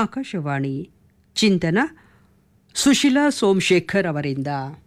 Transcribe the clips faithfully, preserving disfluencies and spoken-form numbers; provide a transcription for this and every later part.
ಆಕಾಶವಾಣಿ ಚಿಂತನ ಸುಶೀಲಾ ಸೋಮಶೇಖರ್ ಅವರಿಂದ.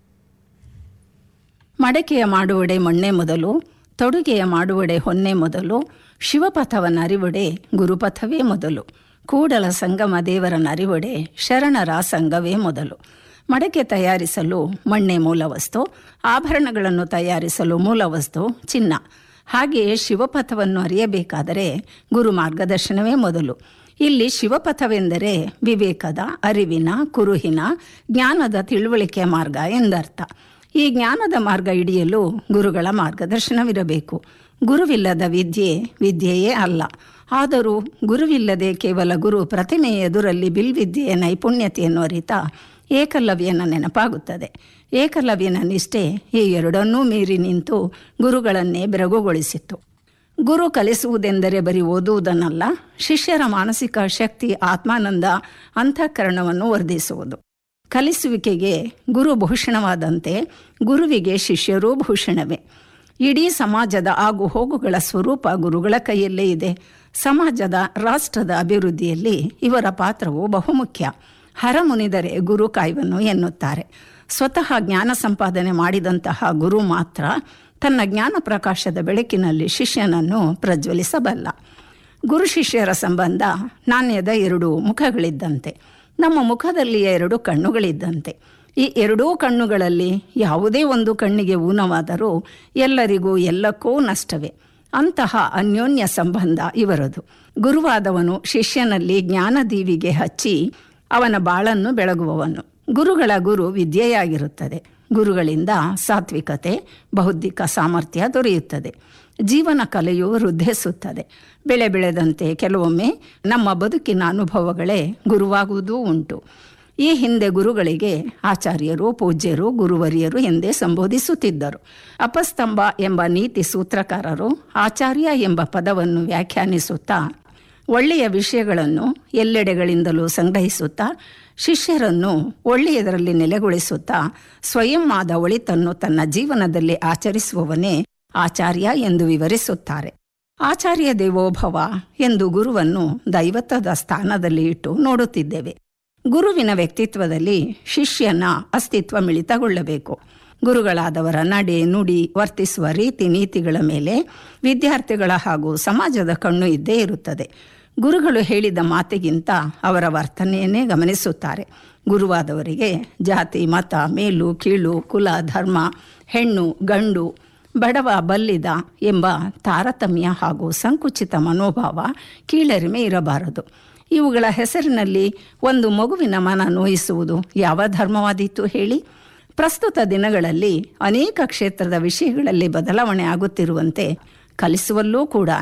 ಮಡಕೆಯ ಮಾಡುವಡೆ ಮೊನ್ನೆ ಮೊದಲು, ತೊಡುಗೆಯ ಮಾಡುವಡೆ ಹೊನ್ನೆ ಮೊದಲು, ಶಿವಪಥವನ್ನರಿವಡೆ ಗುರುಪಥವೇ ಮೊದಲು, ಕೂಡಲ ಸಂಗಮ ದೇವರನ್ನರಿವಡೆ ಶರಣರ ಸಂಘವೇ ಮೊದಲು. ಮಡಕೆ ತಯಾರಿಸಲು ಮಣ್ಣೆ ಮೂಲವಸ್ತು, ಆಭರಣಗಳನ್ನು ತಯಾರಿಸಲು ಮೂಲವಸ್ತು ಚಿನ್ನ. ಹಾಗೆಯೇ ಶಿವಪಥವನ್ನು ಅರಿಯಬೇಕಾದರೆ ಗುರು ಮಾರ್ಗದರ್ಶನವೇ ಮೊದಲು. ಇಲ್ಲಿ ಶಿವಪಥವೆಂದರೆ ವಿವೇಕದ, ಅರಿವಿನ, ಕುರುಹಿನ, ಜ್ಞಾನದ ತಿಳುವಳಿಕೆಯ ಮಾರ್ಗ ಎಂದರ್ಥ. ಈ ಜ್ಞಾನದ ಮಾರ್ಗ ಹಿಡಿಯಲು ಗುರುಗಳ ಮಾರ್ಗದರ್ಶನವಿರಬೇಕು. ಗುರುವಿಲ್ಲದ ವಿದ್ಯೆ ವಿದ್ಯೆಯೇ ಅಲ್ಲ. ಆದರೂ ಗುರುವಿಲ್ಲದೆ ಕೇವಲ ಗುರು ಪ್ರತಿಮೆಯ ಎದುರಲ್ಲಿ ಬಿಲ್ವಿದ್ಯೆಯ ನೈಪುಣ್ಯತೆಯನ್ನು ಅರಿತ ಏಕಲವ್ಯನ ನೆನಪಾಗುತ್ತದೆ. ಏಕಲವ್ಯನ ನಿಷ್ಠೆ ಈ ಎರಡನ್ನೂ ಮೀರಿ ನಿಂತು ಗುರುಗಳನ್ನೇ ಬೆರಗುಗೊಳಿಸಿತ್ತು. ಗುರು ಕಲಿಸುವುದೆಂದರೆ ಬರೀ ಓದುವುದನ್ನಲ್ಲ, ಶಿಷ್ಯರ ಮಾನಸಿಕ ಶಕ್ತಿ, ಆತ್ಮಾನಂದ, ಅಂತಃಕರಣವನ್ನು ವರ್ಧಿಸುವುದು. ಕಲಿಸುವಿಕೆಗೆ ಗುರು ಭೂಷಣವಾದಂತೆ ಗುರುವಿಗೆ ಶಿಷ್ಯರೂ ಭೂಷಣವೇ. ಇಡೀ ಸಮಾಜದ ಆಗು ಹೋಗುಗಳ ಸ್ವರೂಪ ಗುರುಗಳ ಕೈಯಲ್ಲೇ ಇದೆ. ಸಮಾಜದ, ರಾಷ್ಟ್ರದ ಅಭಿವೃದ್ಧಿಯಲ್ಲಿ ಇವರ ಪಾತ್ರವು ಬಹುಮುಖ್ಯ. ಹರ ಮುನಿದರೆ ಗುರು ಕಾಯ್ವನು ಎನ್ನುತ್ತಾರೆ. ಸ್ವತಃ ಜ್ಞಾನ ಸಂಪಾದನೆ ಮಾಡಿದಂತಹ ಗುರು ಮಾತ್ರ ತನ್ನ ಜ್ಞಾನ ಪ್ರಕಾಶದ ಬೆಳಕಿನಲ್ಲಿ ಶಿಷ್ಯನನ್ನು ಪ್ರಜ್ವಲಿಸಬಲ್ಲ. ಗುರು ಶಿಷ್ಯರ ಸಂಬಂಧ ನಾಣ್ಯದ ಎರಡು ಮುಖಗಳಿದ್ದಂತೆ. ನಮ್ಮ ಮುಖದಲ್ಲಿ ಎರಡು ಕಣ್ಣುಗಳಿದ್ದಂತೆ. ಈ ಎರಡೂ ಕಣ್ಣುಗಳಲ್ಲಿ ಯಾವುದೇ ಒಂದು ಕಣ್ಣಿಗೆ ಊನವಾದರೂ ಎಲ್ಲರಿಗೂ ಎಲ್ಲಕ್ಕೂ ನಷ್ಟವೇ. ಅಂತಹ ಅನ್ಯೋನ್ಯ ಸಂಬಂಧ ಇವರದು. ಗುರುವಾದವನು ಶಿಷ್ಯನಲ್ಲಿ ಜ್ಞಾನದೀವಿಗೆ ಹಚ್ಚಿ ಅವನ ಬಾಳನ್ನು ಬೆಳಗುವವನು. ಗುರುಗಳ ಗುರು ವಿದ್ಯೆಯಾಗಿರುತ್ತದೆ. ಗುರುಗಳಿಂದ ಸಾತ್ವಿಕತೆ, ಬೌದ್ಧಿಕ ಸಾಮರ್ಥ್ಯ ದೊರೆಯುತ್ತದೆ. ಜೀವನ ಕಲೆಯು ವೃದ್ಧಿಸುತ್ತದೆ. ಬೆಳೆ ಬೆಳೆದಂತೆ ಕೆಲವೊಮ್ಮೆ ನಮ್ಮ ಬದುಕಿನ ಅನುಭವಗಳೇ ಗುರುವಾಗುವುದೂ ಉಂಟು. ಈ ಹಿಂದೆ ಗುರುಗಳಿಗೆ ಆಚಾರ್ಯರು, ಪೂಜ್ಯರು, ಗುರುವರಿಯರು ಎಂದೇ ಸಂಬೋಧಿಸುತ್ತಿದ್ದರು. ಅಪಸ್ತಂಭ ಎಂಬ ನೀತಿ ಸೂತ್ರಕಾರರು ಆಚಾರ್ಯ ಎಂಬ ಪದವನ್ನು ವ್ಯಾಖ್ಯಾನಿಸುತ್ತಾ ಒಳ್ಳೆಯ ವಿಷಯಗಳನ್ನು ಎಲ್ಲೆಡೆಗಳಿಂದಲೂ ಸಂಗ್ರಹಿಸುತ್ತಾ ಶಿಷ್ಯರನ್ನು ಒಳ್ಳೆಯದರಲ್ಲಿ ನೆಲೆಗೊಳಿಸುತ್ತಾ ಸ್ವಯಂ ಆದ ಒಳಿತನ್ನು ತನ್ನ ಜೀವನದಲ್ಲಿ ಆಚರಿಸುವವನೇ ಆಚಾರ್ಯ ಎಂದು ವಿವರಿಸುತ್ತಾರೆ. ಆಚಾರ್ಯ ದೇವೋಭವ ಎಂದು ಗುರುವನ್ನು ದೈವತ್ವದ ಸ್ಥಾನದಲ್ಲಿ ಇಟ್ಟು ನೋಡುತ್ತಿದ್ದೇವೆ. ಗುರುವಿನ ವ್ಯಕ್ತಿತ್ವದಲ್ಲಿ ಶಿಷ್ಯನ ಅಸ್ತಿತ್ವ ಮಿಳಿತಗೊಳ್ಳಬೇಕು. ಗುರುಗಳಾದವರ ನಡೆ, ನುಡಿ, ವರ್ತಿಸುವ ರೀತಿ ನೀತಿಗಳ ಮೇಲೆ ವಿದ್ಯಾರ್ಥಿಗಳ ಹಾಗೂ ಸಮಾಜದ ಕಣ್ಣು ಇದ್ದೇ ಇರುತ್ತದೆ. ಗುರುಗಳು ಹೇಳಿದ ಮಾತಿಗಿಂತ ಅವರ ವರ್ತನೆಯನ್ನೇ ಗಮನಿಸುತ್ತಾರೆ. ಗುರುವಾದವರಿಗೆ ಜಾತಿ, ಮತ, ಮೇಲು ಕೀಳು, ಕುಲ, ಧರ್ಮ, ಹೆಣ್ಣು ಗಂಡು, ಬಡವ ಬಲ್ಲಿದ ಎಂಬ ತಾರತಮ್ಯ ಹಾಗೂ ಸಂಕುಚಿತ ಮನೋಭಾವ, ಕೀಳರಿಮೆ ಇರಬಾರದು. ಇವುಗಳ ಹೆಸರಿನಲ್ಲಿ ಒಂದು ಮಗುವಿನ ಮನ ನೋಯಿಸುವುದು ಯಾವ ಧರ್ಮವಾದೀತು ಹೇಳಿ? ಪ್ರಸ್ತುತ ದಿನಗಳಲ್ಲಿ ಅನೇಕ ಕ್ಷೇತ್ರದ ವಿಷಯಗಳಲ್ಲಿ ಬದಲಾವಣೆ ಆಗುತ್ತಿರುವಂತೆ ಕಲಿಸುವಲ್ಲೂ ಕೂಡ